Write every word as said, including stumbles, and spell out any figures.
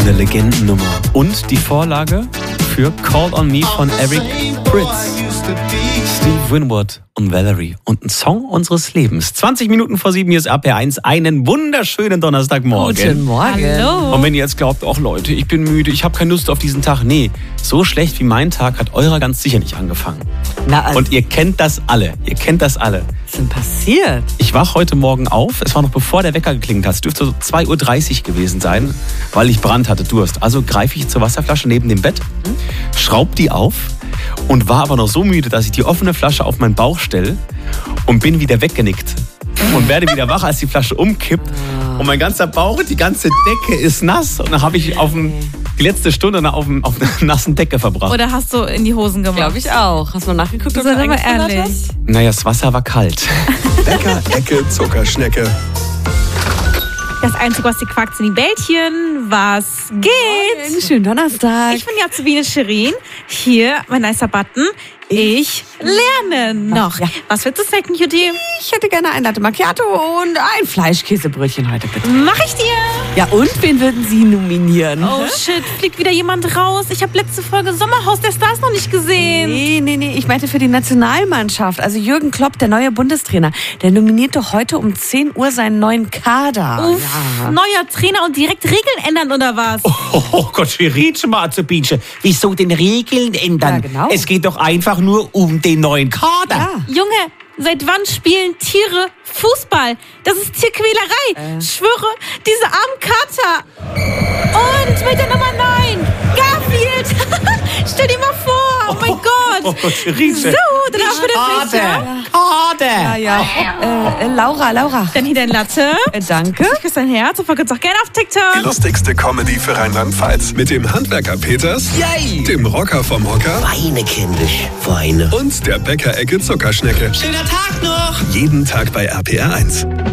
Eine Legendennummer. Und die Vorlage für Call on Me von Eric Prydz. Steve Winwood und Valerie. Und ein Song unseres Lebens. zwanzig Minuten vor sieben, hier ist R P R eins. Einen wunderschönen Donnerstagmorgen. Guten Morgen. Hallo. Und wenn ihr jetzt glaubt, ach Leute, ich bin müde, ich habe keine Lust auf diesen Tag. Nee, so schlecht wie mein Tag hat eurer ganz sicher nicht angefangen. Na, also, Und ihr kennt das alle. Ihr kennt das alle. was ist denn passiert? Ich wach heute Morgen auf. Es war noch bevor der Wecker geklingelt hat. Es dürfte so zwei Uhr dreißig gewesen sein, weil ich Brand hatte, Durst. Also greife ich zur Wasserflasche neben dem Bett, schraub die auf und war aber noch so müde, dass ich die offene Flasche auf meinen Bauch stelle und bin wieder weggenickt. Und werde wieder wach, als die Flasche umkippt. Und mein ganzer Bauch, die ganze Decke ist nass. Und dann habe ich auf dem, die letzte Stunde auf, dem, auf einer nassen Decke verbracht. Oder hast du in die Hosen gemacht? Glaube ich auch. Hast du mal nachgeguckt, ob Sei du doch mal eingefroren ehrlich. hast? Naja, das Wasser war kalt. Bäcker, Ecke, Zuckerschnecke. Das Einzige, was dir quackt, sind die Bällchen. Was geht? Einen schönen Donnerstag. Ich bin Jazubine Shirin. Hier, mein nicer Button. Ich lerne noch. Ja. Was willst du snacken, Cutie? Ich hätte gerne ein Latte Macchiato und ein Fleischkäsebrötchen heute, bitte. Mach ich dir. Ja, und wen würden Sie nominieren? Oh shit, fliegt wieder jemand raus. Ich habe letzte Folge Sommerhaus der Stars noch nicht gesehen. Nee, nee, nee, ich meinte für die Nationalmannschaft. Also Jürgen Klopp, der neue Bundestrainer, der nominiert doch heute um zehn Uhr seinen neuen Kader. Uff, neuer Trainer und direkt Regeln ändern oder was? Oh, oh Gott, Schiritsch, Mazepinche. Wieso denn Regeln ändern? Ja, genau. Es geht doch einfach nur um den neuen Kader. Ja. Junge, seit wann spielen Tiere Fußball? Das ist Tierquälerei. Äh. Schwöre, diese armen Kater. Und mit der Nummer neun, Garfield. Stell dir mal vor, oh mein Gott. Oh Gott, Schiritsch. So, dann haben wir das Pizza. Kader. Kader. Ja, ja. Äh, äh, Laura, Laura. Dann hier dein Latte. Äh, danke. Ich küsse dein Herz und folgt uns auch gerne auf Die TikTok. lustigste Comedy für Rheinland-Pfalz. Mit dem Handwerker Peters, Yay. dem Rocker vom Hocker Weine, kindisch, Weine. und der Bäcker-Ecke Zuckerschnecke. Schöner Tag noch. Jeden Tag bei R P R eins.